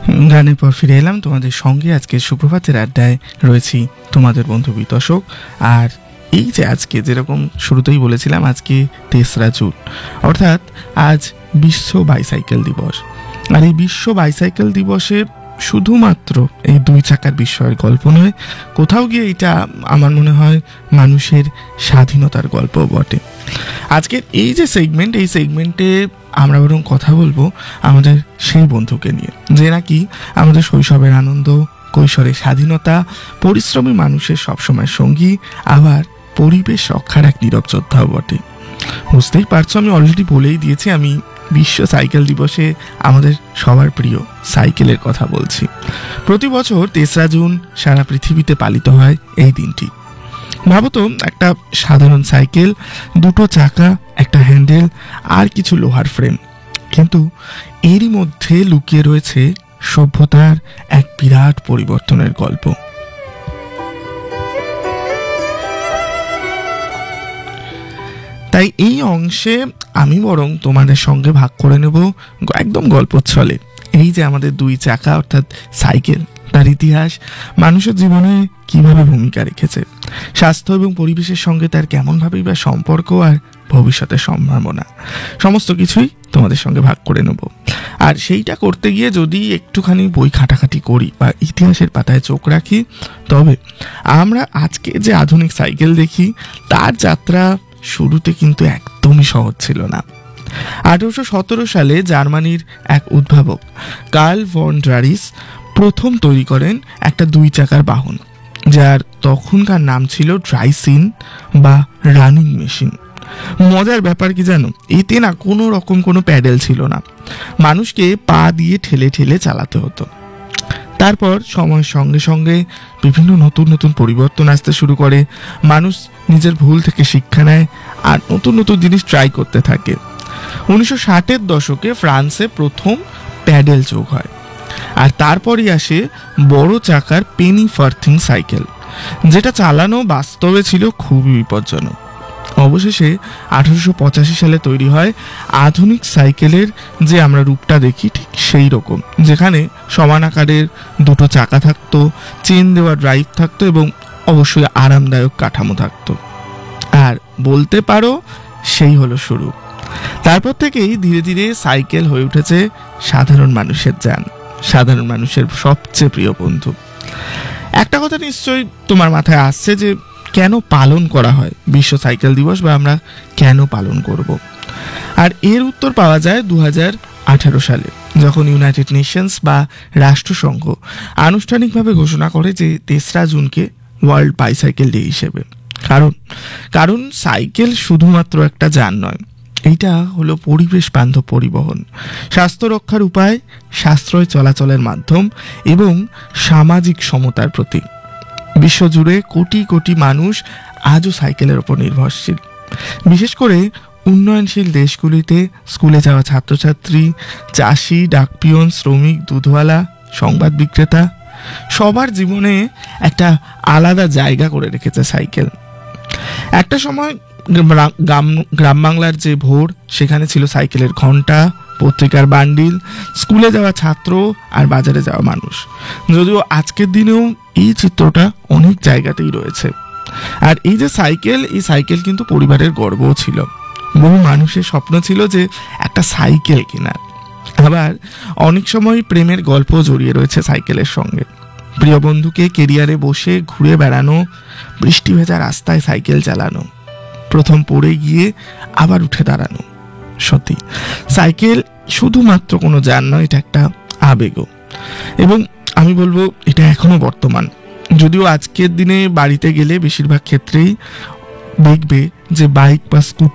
গানের পর ফিরে এলাম তোমাদের সঙ্গে। আজকে সুপ্রভাতের আড্ডায় রয়েছি তোমাদের বন্ধু বিতোষক। আর এই যে আজকে যেরকম শুরুতেই বলেছিলাম, আজকে ৩রা জুন, অর্থাৎ আজ বিশ্ব বাইসাইকেল দিবস। আর এই বিশ্ব বাইসাইকেল দিবসে শুধুমাত্র এই দুই চাকার বিষয়ের গল্প নয়, কোথাও গিয়ে এটা আমার মনে হয় মানুষের স্বাধীনতার গল্প বটে। আজকের এই যে সেগমেন্ট, এই সেগমেন্টে আমরা বরং কথা বলবো আমাদের সেই বন্ধুকে নিয়ে, যে নাকি আমাদের শৈশবের আনন্দ, কৈশোরের স্বাধীনতা, পরিশ্রমী মানুষের সবসময় সঙ্গী, আবার পরিবেশ রক্ষার এক নীরব যোদ্ধাও বটে। বুঝতেই পারছো, আমি অলরেডি বলেই দিয়েছি, আমি বিশ্ব সাইকেল দিবসে আমাদের সবার প্রিয় সাইকেলের কথা বলছি। প্রতি বছর ৩রা জুন সারা পৃথিবীতে পালিত হয় এই দিনটি। ভাবো তো, একটা সাধারণ সাইকেল, দুটো চাকা, একটা হ্যান্ডেল আর কিছু লোহার ফ্রেম, কিন্তু এরই মধ্যে লুকিয়ে রয়েছে সভ্যতার এক বিরাট পরিবর্তনের গল্প। তাই এই অংশে আমি বরং তোমাদের সঙ্গে ভাগ করে নেব একদম গল্পচ্ছলে এই যে আমাদের দুই চাকা অর্থাৎ সাইকেল, তার ইতিহাস, মানুষের জীবনে কিভাবে ভূমিকা রেখেছে, স্বাস্থ্য এবং পরিবেশের সঙ্গে তার কেমনভাবেই বা সম্পর্ক, আর ভবিষ্যতের সম্ভাবনা, সমস্ত কিছুই তোমাদের সঙ্গে ভাগ করে নেব। আর সেইটা করতে গিয়ে যদি একটুখানি বই ঘাটাঘাটি করি বা ইতিহাসের পাতায় চোখ রাখি, তবে আমরা আজকে যে আধুনিক সাইকেল দেখি তার যাত্রা শুরুতে কিন্তু একদমই সহজ ছিল না। 1817 সালে জার্মানির এক উদ্ভাবক কার্ল ভন ড্রারিস প্রথম তৈরি করেন একটা দুই চাকার বাহন, যার তখনকার নাম ছিল ড্রাইসিন বা রানিং মেশিন। মজার ব্যাপার কি জানো, এতে না কোনো রকম কোনো প্যাডেল ছিল না, মানুষকে পা দিয়ে ঠেলে ঠেলে চালাতে হতো। তারপর সময়ের সঙ্গে সঙ্গে বিভিন্ন নতুন নতুন পরিবর্তন আসতে শুরু করে, মানুষ নিজের ভুল থেকে শিক্ষা নেয় আর নতুন নতুন জিনিস ট্রাই করতে থাকে। 1960-এর দশকে ফ্রান্সে প্রথম প্যাডেল যোগ হয়, আর তারপরই আসে বড় চাকার পেনি ফার্থিং সাইকেল, যেটা চালানো বাস্তবে ছিল খুবই বিপজ্জনক। অবশেষে 1885 সালে তৈরি হয় আধুনিক সাইকেলের যে আমরা রূপটা দেখি, ঠিক সেই রকম, যেখানে সমান আকারের দুটো চাকা থাকতো, চেন দেওয়া ড্রাইভ থাকতো এবং অবশ্যই আরামদায়ক কাঠামো থাকতো। আর বলতে পারো সেই হলো শুরু। তারপর থেকেই ধীরে ধীরে সাইকেল হয়ে উঠেছে সাধারণ মানুষের যান, সাধারণ মানুষের সবচেয়ে প্রিয় বন্ধু। একটা কথা নিশ্চয়ই তোমার মাথায় আসছে যে কেন পালন করা হয় বিশ্ব সাইকেল দিবস, বা আমরা কেন পালন করব। আর এর উত্তর পাওয়া যায় 2018 সালে, যখন ইউনাইটেড নেশনস বা রাষ্ট্রসংঘ আনুষ্ঠানিকভাবে ঘোষণা করে যে ৩রা জুনকে ওয়ার্ল্ড বাইসাইকেল ডে হিসেবে। কারণ সাইকেল শুধুমাত্র একটা যান নয়, এইটা হলো পরিবেশ বান্ধব পরিবহন, স্বাস্থ্য রক্ষার উপায়, সাশ্রয় চলাচলের মাধ্যম এবং সামাজিক সমতার প্রতীক। বিশ্বজুড়ে কোটি কোটি মানুষ আজও সাইকেলের ওপর নির্ভরশীল। বিশেষ করে উন্নয়নশীল দেশগুলিতে স্কুলে যাওয়া ছাত্রছাত্রী, চাষি, ডাকপিয়ন, শ্রমিক, দুধওয়ালা, সংবাদ বিক্রেতা, সবার জীবনে একটা আলাদা জায়গা করে রেখেছে সাইকেল। একটা সময় গ্রাম বাংলার যে ভোর, সেখানে ছিল সাইকেলের ঘন্টা, পত্রিকার বান্ডিল, স্কুলে যাওয়া ছাত্র আর বাজারে যাওয়া মানুষ। যদিও আজকের দিনেও এই চিত্রটা অনেক জায়গাতেই রয়েছে। আর এই যে সাইকেল, এই সাইকেল কিন্তু পরিবারের গর্বও ছিল। বহু মানুষের স্বপ্ন ছিল যে একটা সাইকেল কেনার। আবার অনেক সময় প্রেমের গল্প জড়িয়ে রয়েছে সাইকেলের সঙ্গে। প্রিয় বন্ধুকে কেরিয়ারে বসে ঘুরে বেড়ানো, বৃষ্টি ভেজা রাস্তায় সাইকেল চালানো, প্রথম পড়ে গিয়ে আবার উঠে দাঁড়ানো। সত্যি সাইকেল শুধুমাত্র কোনো যান নয়, এটা একটা আবেগও। এবং আমি বলবো এটা এখনো বর্তমান। যদিও আজকের দিনে বাড়িতে গেলে বেশিরভাগ ক্ষেত্রেই দেখবে যে বাইক বা স্কুটি